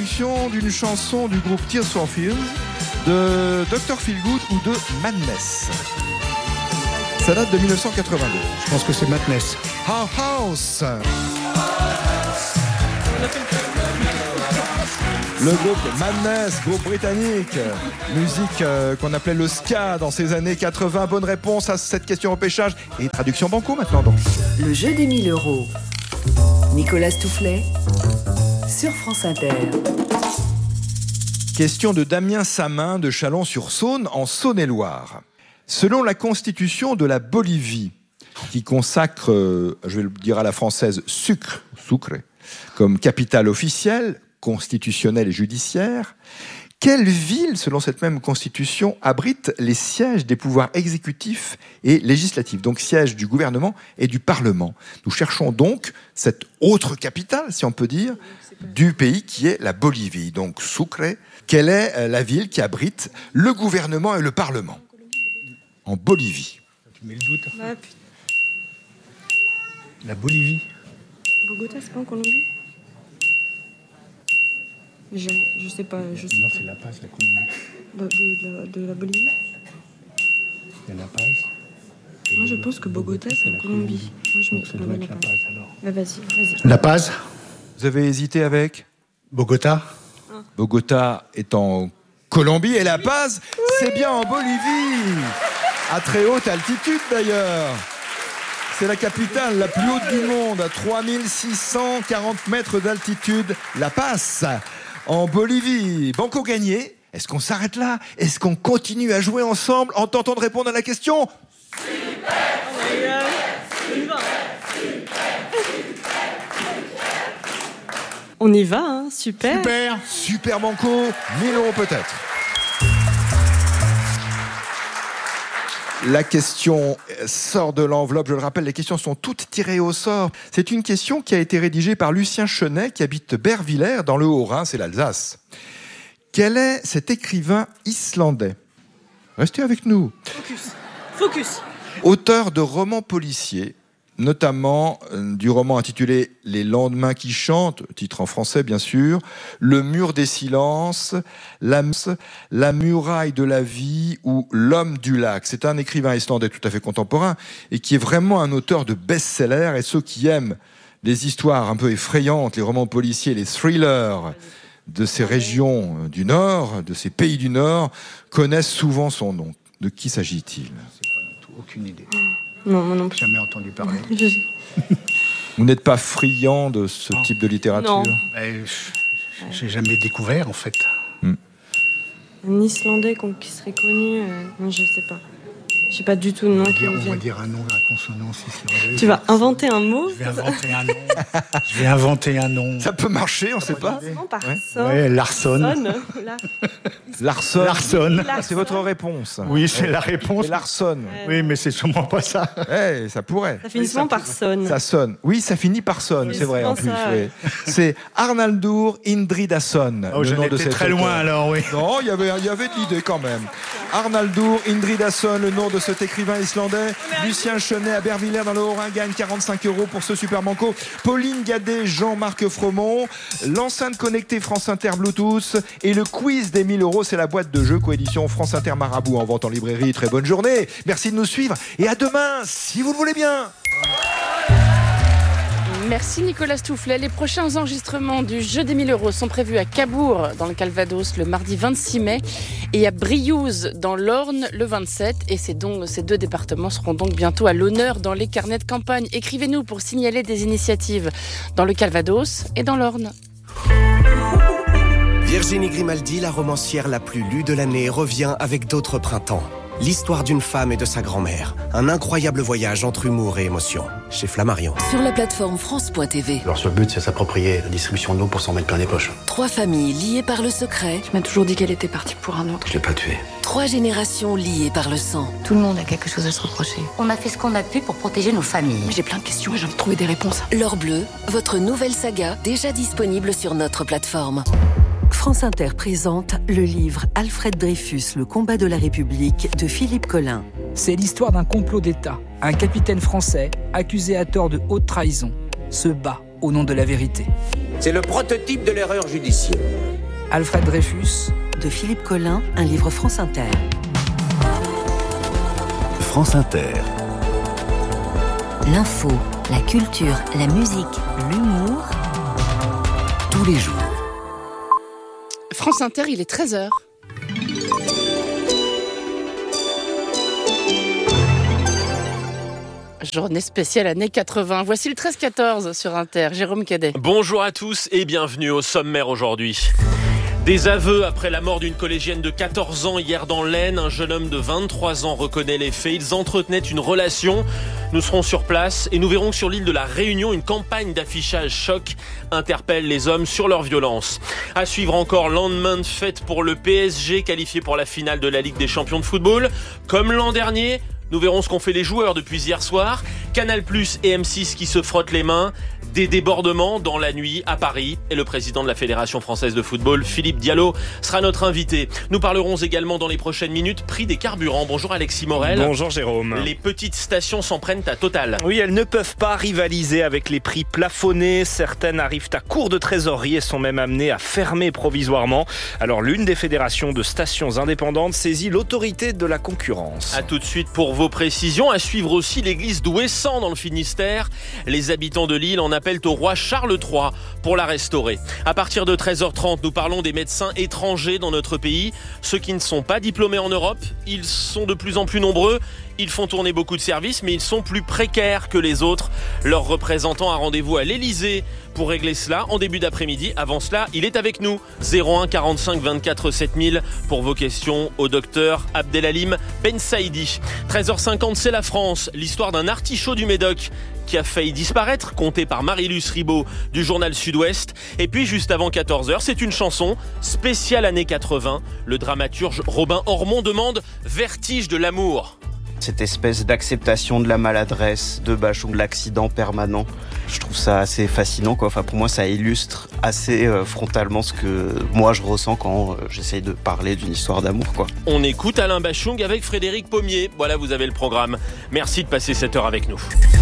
traduction d'une chanson du groupe Tears for Fears, de Dr. Feelgood ou de Madness. Ça date de 1982. Je pense que c'est Madness. Our House. Le groupe Madness, groupe britannique, musique qu'on appelait le ska dans ces années 80. Bonne réponse à cette question au pêchage. Et traduction banco maintenant donc. Le jeu des 1000 €. Nicolas Stoufflet sur France Inter. Question de Damien Samin de Chalon-sur-Saône en Saône-et-Loire. Selon la constitution de la Bolivie, qui consacre, je vais le dire à la française, sucre, comme capitale officielle, constitutionnelle et judiciaire, quelle ville, selon cette même constitution, abrite les sièges des pouvoirs exécutifs et législatifs, donc sièges du gouvernement et du Parlement? Nous cherchons donc cette autre capitale, si on peut dire, du pays qui est la Bolivie. Donc Sucre, quelle est la ville qui abrite le gouvernement et le Parlement en Bolivie? Tu mets le doute. Ah, putain. La Bolivie. Bogota, c'est pas en Colombie? Je sais pas. Je sais Non, pas. c'est La Paz, la Colombie. De la Bolivie? Il y a La Paz. Moi, je pense que Bogota, c'est en Colombie. Moi, je me Donc ça doit être La Paz alors. Bah, vas-y. La Paz. Vous avez hésité avec Bogota. Bogota est en Colombie et La Paz, c'est bien en Bolivie. À très haute altitude d'ailleurs. C'est la capitale la plus haute du monde, à 3640 mètres d'altitude. La Paz, en Bolivie. Banco gagné. Est-ce qu'on s'arrête là? Est-ce qu'on continue à jouer ensemble en tentant de répondre à la question? On y va, hein, super. Super Banco, 1000 € peut-être. La question sort de l'enveloppe. Je le rappelle, les questions sont toutes tirées au sort. C'est une question qui a été rédigée par Lucien Chenet, qui habite Bervillers, dans le Haut-Rhin, c'est l'Alsace. Quel est cet écrivain islandais? Restez avec nous. Focus. Auteur de romans policiers, notamment du roman intitulé « Les lendemains qui chantent », titre en français bien sûr, « Le mur des silences »,« La muraille de la vie » ou « L'homme du lac ». C'est un écrivain islandais tout à fait contemporain et qui est vraiment un auteur de best-sellers. Et ceux qui aiment les histoires un peu effrayantes, les romans policiers, les thrillers de ces régions du Nord, de ces pays du Nord, connaissent souvent son nom. De qui s'agit-il? Aucune idée. Non, moi non plus. Jamais entendu parler. Vous n'êtes pas friand de ce type de littérature? Non. J'ai jamais découvert en fait. Un Islandais qui serait connu, non, je sais pas. J'ai pas du tout de nom qui me On va vient. dire un nom à consonance islandaise. Tu vas inventer un mot? Je vais inventer un nom. Je vais inventer un nom. Ça peut marcher, on ne sait pas. Non, par Ouais. son. Ouais, Larsson. Larsson. Larsson. Ah, c'est votre réponse. Oui, c'est la réponse. C'est Larsson. Oui, mais c'est sûrement pas ça. Eh, ça pourrait. Ça finit souvent par son. Ça sonne. Oui, ça finit par sonne, Oui, c'est vrai c'est en pour plus. ça, Oui. ouais. C'est Arnaldur Indridason. Oh, le j'en nom de étais cet très auteur. loin alors, oui. Non, il y avait de l'idée quand même. Arnaldur Indridason, le nom de cet écrivain islandais. Lucien Chenet à Bervillers dans le Haut-Rhin gagne 45 € pour ce Super Banco. Pauline Gadet, Jean-Marc Fromont, l'enceinte connectée France Inter Bluetooth et le quiz des 1000 €, c'est la boîte de jeux coédition France Inter Marabout en vente en librairie. Très bonne journée. Merci de nous suivre et à demain si vous le voulez bien. Merci Nicolas Stoufflet. Les prochains enregistrements du jeu des 1000 € sont prévus à Cabourg, dans le Calvados, le mardi 26 mai, et à Briouze, dans l'Orne, le 27. Et ces deux départements seront donc bientôt à l'honneur dans les carnets de campagne. Écrivez-nous pour signaler des initiatives dans le Calvados et dans l'Orne. Virginie Grimaldi, la romancière la plus lue de l'année, revient avec d'autres printemps. L'histoire d'une femme et de sa grand-mère. Un incroyable voyage entre humour et émotion. Chez Flammarion. Sur la plateforme France.tv. Leur seul but, c'est s'approprier la distribution de l'eau pour s'en mettre plein les poches. 3 familles liées par le secret. Tu m'as toujours dit qu'elle était partie pour un autre. Je l'ai pas tué. 3 générations liées par le sang. Tout le monde a quelque chose à se reprocher. On a fait ce qu'on a pu pour protéger nos familles. Mais j'ai plein de questions et j'ai envie de trouver des réponses. L'Or bleu, votre nouvelle saga, déjà disponible sur notre plateforme. France Inter présente le livre Alfred Dreyfus, le combat de la République de Philippe Collin. C'est l'histoire d'un complot d'État. Un capitaine français, accusé à tort de haute trahison, se bat au nom de la vérité. C'est le prototype de l'erreur judiciaire. Alfred Dreyfus, de Philippe Collin, un livre France Inter. France Inter. L'info, la culture, la musique, l'humour. Tous les jours. France Inter, il est 13h. Journée spéciale années 80. Voici le 13-14 sur Inter. Jérôme Cadet. Bonjour à tous et bienvenue au sommaire aujourd'hui. Des aveux après la mort d'une collégienne de 14 ans hier dans l'Aisne. Un jeune homme de 23 ans reconnaît les faits. Ils entretenaient une relation. Nous serons sur place et nous verrons que sur l'île de la Réunion, une campagne d'affichage choc interpelle les hommes sur leur violence. À suivre encore, lendemain de fête pour le PSG, qualifié pour la finale de la Ligue des champions de football. Comme l'an dernier, nous verrons ce qu'ont fait les joueurs depuis hier soir. Canal+ et M6 qui se frottent les mains. Des débordements dans la nuit à Paris. Et le président de la Fédération française de football, Philippe Diallo, sera notre invité. Nous parlerons également dans les prochaines minutes prix des carburants. Bonjour Alexis Morel. Bonjour Jérôme. Les petites stations s'en prennent à Total. Oui, elles ne peuvent pas rivaliser avec les prix plafonnés. Certaines arrivent à court de trésorerie et sont même amenées à fermer provisoirement. Alors l'une des fédérations de stations indépendantes saisit l'autorité de la concurrence. A tout de suite pour vos précisions. À suivre aussi l'église d'Ouessant dans le Finistère. Les habitants de l'île en appellent au roi Charles III pour la restaurer. À partir de 13h30, nous parlons des médecins étrangers dans notre pays. Ceux qui ne sont pas diplômés en Europe, ils sont de plus en plus nombreux. Ils font tourner beaucoup de services, mais ils sont plus précaires que les autres. Leur représentant a rendez-vous à l'Elysée pour régler cela en début d'après-midi. Avant cela, il est avec nous. 01 45 24 7000 pour vos questions au docteur Abdelhalim Ben Saïdi. 13h50, c'est la France. L'histoire d'un artichaut du Médoc qui a failli disparaître, conté par Marie-Luce Ribaud du journal Sud-Ouest. Et puis juste avant 14h, c'est une chanson spéciale années 80. Le dramaturge Robin Ormond demande Vertige de l'amour. Cette espèce d'acceptation de la maladresse, de bâchon, de l'accident permanent, je trouve ça assez fascinant, quoi. Enfin, pour moi, ça illustre assez frontalement ce que moi je ressens quand j'essaye de parler d'une histoire d'amour, quoi. On écoute Alain Bachung avec Frédéric Pommier. Voilà, vous avez le programme. Merci de passer cette heure avec nous.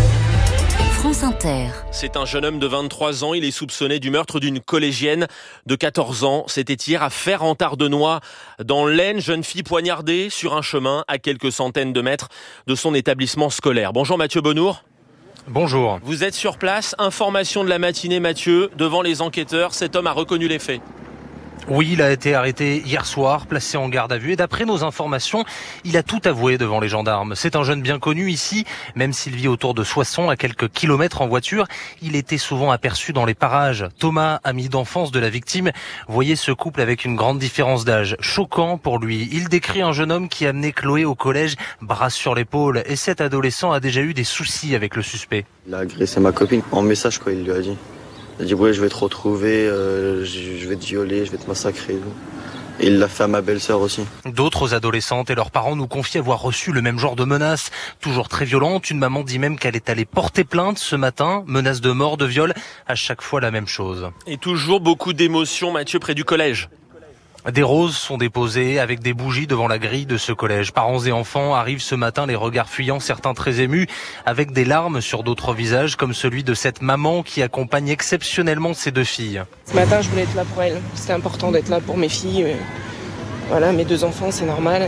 France Inter. C'est un jeune homme de 23 ans. Il est soupçonné du meurtre d'une collégienne de 14 ans. C'était hier à Fère-en-Tardenois, dans l'Aisne. Jeune fille poignardée sur un chemin à quelques centaines de mètres de son établissement scolaire. Bonjour Mathieu Bonnour. Bonjour. Vous êtes sur place. Information de la matinée, Mathieu. Devant les enquêteurs, cet homme a reconnu les faits. Oui, il a été arrêté hier soir, placé en garde à vue et d'après nos informations, il a tout avoué devant les gendarmes. C'est un jeune bien connu ici, même s'il vit autour de Soissons, à quelques kilomètres en voiture. Il était souvent aperçu dans les parages. Thomas, ami d'enfance de la victime, voyait ce couple avec une grande différence d'âge. Choquant pour lui. Il décrit un jeune homme qui amenait Chloé au collège, bras sur l'épaule. Et cet adolescent a déjà eu des soucis avec le suspect. Il a agressé ma copine en message, quoi, il lui a dit. Il a dit ouais, je vais te retrouver, je vais te violer, je vais te massacrer. Et il l'a fait à ma belle-sœur aussi. D'autres adolescentes et leurs parents nous confient avoir reçu le même genre de menaces, toujours très violentes. Une maman dit même qu'elle est allée porter plainte ce matin, menaces de mort, de viol, à chaque fois la même chose. Et toujours beaucoup d'émotions, Mathieu, près du collège. Des roses sont déposées avec des bougies devant la grille de ce collège. Parents et enfants arrivent ce matin, les regards fuyants, certains très émus, avec des larmes sur d'autres visages, comme celui de cette maman qui accompagne exceptionnellement ses deux filles. Ce matin, je voulais être là pour elles. C'était important d'être là pour mes filles. Voilà, mes deux enfants, c'est normal.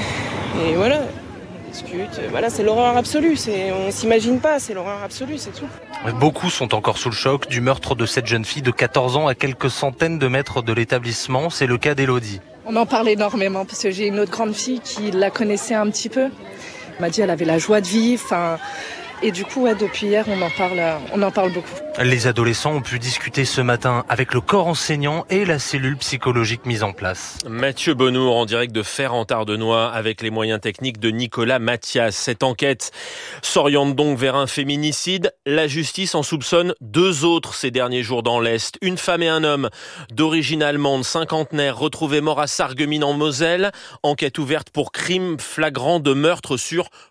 Et voilà, on discute. Voilà, c'est l'horreur absolue. On s'imagine pas, c'est l'horreur absolue, c'est tout. Beaucoup sont encore sous le choc du meurtre de cette jeune fille de 14 ans à quelques centaines de mètres de l'établissement. C'est le cas d'Élodie. On en parle énormément parce que j'ai une autre grande fille qui la connaissait un petit peu. Elle m'a dit qu'elle avait la joie de vivre. Et du coup, depuis hier, on en parle beaucoup. Les adolescents ont pu discuter ce matin avec le corps enseignant et la cellule psychologique mise en place. Mathieu Bonnour en direct de Fère-en-Tardenois avec les moyens techniques de Nicolas Mathias. Cette enquête s'oriente donc vers un féminicide. La justice en soupçonne 2 autres ces derniers jours dans l'Est. Une femme et un homme d'origine allemande, cinquantenaire, retrouvés morts à Sarreguemines en Moselle. Enquête ouverte pour crime flagrant de meurtre sur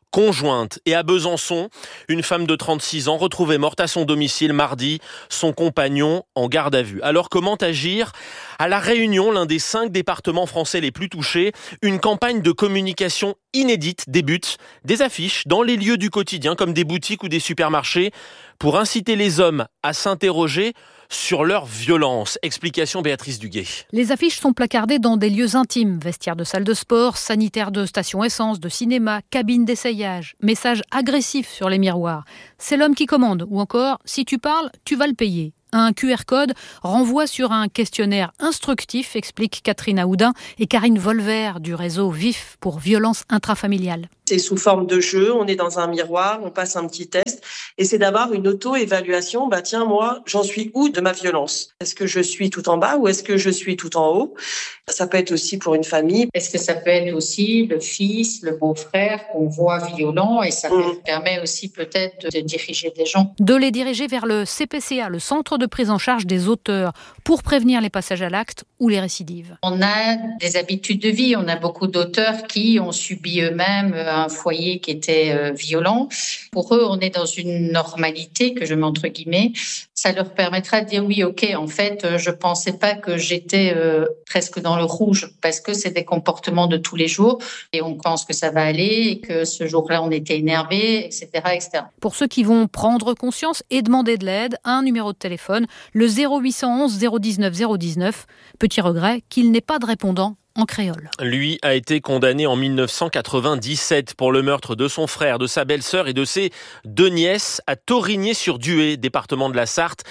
conjointe. Et à Besançon, une femme de 36 ans retrouvée morte à son domicile mardi, son compagnon en garde à vue. Alors comment agir ? À La Réunion, l'un des 5 départements français les plus touchés, une campagne de communication inédite débute. Des affiches dans les lieux du quotidien comme des boutiques ou des supermarchés pour inciter les hommes à s'interroger sur leur violence. Explication Béatrice Duguay. Les affiches sont placardées dans des lieux intimes, vestiaires de salle de sport, sanitaires de stations essence, de cinéma, cabines d'essayage, messages agressifs sur les miroirs. C'est l'homme qui commande, ou encore, si tu parles, tu vas le payer. Un QR code renvoie sur un questionnaire instructif, expliquent Catherine Aoudin et Karine Volver du réseau VIF pour violence intrafamiliale. C'est sous forme de jeu, on est dans un miroir, on passe un petit test et c'est d'avoir une auto-évaluation. Tiens, moi, j'en suis où de ma violence ? Est-ce que je suis tout en bas ou est-ce que je suis tout en haut ? Ça peut être aussi pour une famille. Est-ce que ça peut être aussi le fils, le beau-frère qu'on voit violent et ça permet aussi peut-être de diriger des gens ? De les diriger vers le CPCA, le centre de prise en charge des auteurs, pour prévenir les passages à l'acte ou les récidives. On a des habitudes de vie, on a beaucoup d'auteurs qui ont subi eux-mêmes un foyer qui était violent. Pour eux, on est dans une normalité que je mets entre guillemets. Ça leur permettra de dire oui, ok, en fait, je pensais pas que j'étais presque dans le rouge parce que c'est des comportements de tous les jours et on pense que ça va aller et que ce jour-là, on était énervé, etc., etc. Pour ceux qui vont prendre conscience et demander de l'aide, un numéro de téléphone, le 0811 019 019. Petit regret qu'il n'ait pas de répondant en créole. Lui a été condamné en 1997 pour le meurtre de son frère, de sa belle-sœur et de ses 2 nièces à Torigné-sur-Dué, département de la Sarthe,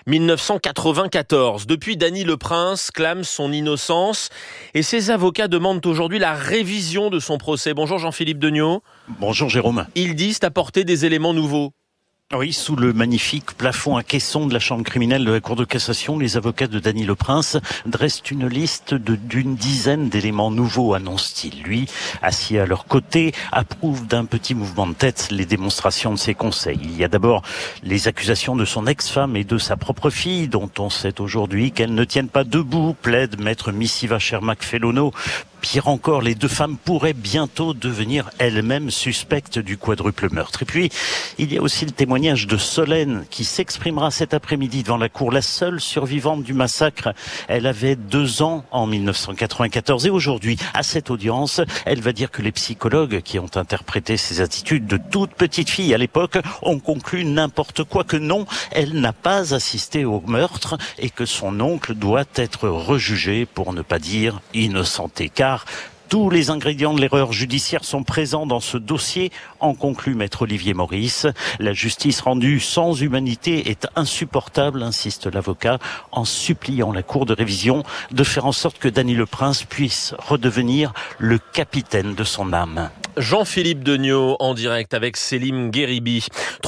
1994. Depuis, Dany Le Prince clame son innocence et ses avocats demandent aujourd'hui la révision de son procès. Bonjour Jean-Philippe Degnaud. Bonjour Jérôme. Ils disent apporter des éléments nouveaux. Oui, sous le magnifique plafond à caisson de la chambre criminelle de la Cour de cassation, les avocats de Dany Le Prince dressent une liste d'une dizaine d'éléments nouveaux, annonce-t-il. Lui, assis à leur côté, approuve d'un petit mouvement de tête les démonstrations de ses conseils. Il y a d'abord les accusations de son ex-femme et de sa propre fille, dont on sait aujourd'hui qu'elles ne tiennent pas debout, plaide maître Missiva Shermack-Fellono. Pire encore, les 2 femmes pourraient bientôt devenir elles-mêmes suspectes du quadruple meurtre. Et puis, il y a aussi le témoignage de Solène qui s'exprimera cet après-midi devant la cour, la seule survivante du massacre. Elle avait 2 ans en 1994 et aujourd'hui, à cette audience, elle va dire que les psychologues qui ont interprété ses attitudes de toute petite fille à l'époque ont conclu n'importe quoi, que non, elle n'a pas assisté au meurtre et que son oncle doit être rejugé pour ne pas dire innocenté. Car tous les ingrédients de l'erreur judiciaire sont présents dans ce dossier, en conclut maître Olivier Maurice. La justice rendue sans humanité est insupportable, insiste l'avocat, en suppliant la Cour de révision de faire en sorte que Dany Le Prince puisse redevenir le capitaine de son âme. Jean-Philippe Degnaud en direct avec Célim Guéribi.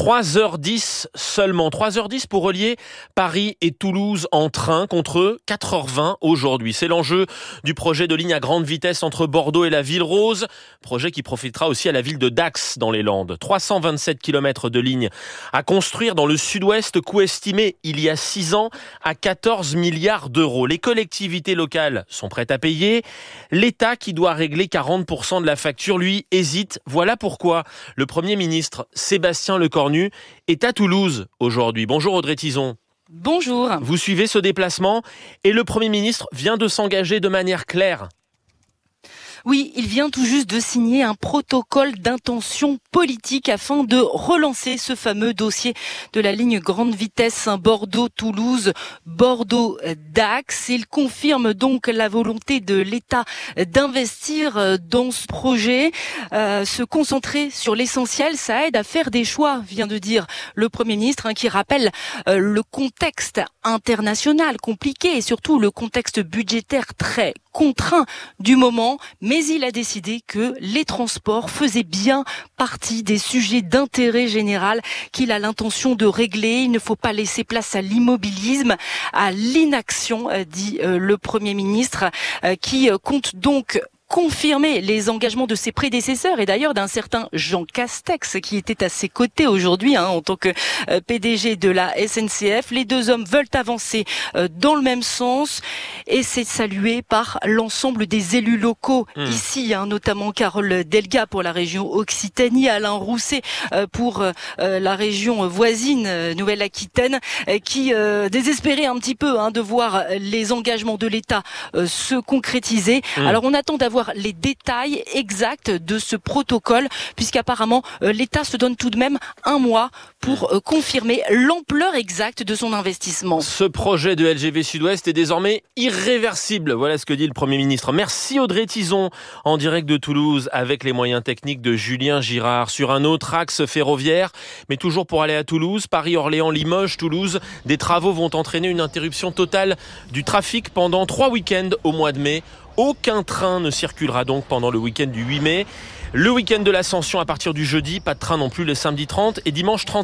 3h10 seulement. 3h10 pour relier Paris et Toulouse en train contre 4h20 aujourd'hui. C'est l'enjeu du projet de ligne à grande vitesse entre Bordeaux et la Ville Rose. Projet qui profitera aussi à la ville de Dax dans les Landes. 327 km de ligne à construire dans le sud-ouest, coût estimé il y a 6 ans à 14 milliards d'euros. Les collectivités locales sont prêtes à payer. L'État qui doit régler 40% de la facture, lui, hésite. Voilà pourquoi le Premier ministre Sébastien Lecornu est à Toulouse aujourd'hui. Bonjour Audrey Tizon. Bonjour. Vous suivez ce déplacement et le Premier ministre vient de s'engager de manière claire. Oui, il vient tout juste de signer un protocole d'intention politique afin de relancer ce fameux dossier de la ligne grande vitesse Bordeaux-Toulouse, Bordeaux-Dax. Il confirme donc la volonté de l'État d'investir dans ce projet. Se concentrer sur l'essentiel, ça aide à faire des choix, vient de dire le Premier ministre, qui rappelle le contexte international compliqué et surtout le contexte budgétaire très contraint du moment, mais il a décidé que les transports faisaient bien partie des sujets d'intérêt général qu'il a l'intention de régler. Il ne faut pas laisser place à l'immobilisme, à l'inaction, dit le Premier ministre, qui compte donc confirmer les engagements de ses prédécesseurs et d'ailleurs d'un certain Jean Castex qui était à ses côtés aujourd'hui en tant que PDG de la SNCF. Les deux hommes veulent avancer dans le même sens et c'est salué par l'ensemble des élus locaux ici, notamment Carole Delga pour la région Occitanie, Alain Rousset pour la région voisine Nouvelle-Aquitaine qui désespérait un petit peu de voir les engagements de l'État se concrétiser. Alors on attend d'avoir les détails exacts de ce protocole puisqu'apparemment l'État se donne tout de même un mois pour confirmer l'ampleur exacte de son investissement. Ce projet de LGV Sud-Ouest est désormais irréversible. Voilà ce que dit le Premier ministre. Merci Audrey Tizon en direct de Toulouse avec les moyens techniques de Julien Girard sur un autre axe ferroviaire. Mais toujours pour aller à Toulouse, Paris, Orléans, Limoges, Toulouse, des travaux vont entraîner une interruption totale du trafic pendant 3 week-ends au mois de mai. Aucun train ne circulera donc pendant le week-end du 8 mai. Le week-end de l'Ascension à partir du jeudi, pas de train non plus le samedi 30 et dimanche 30.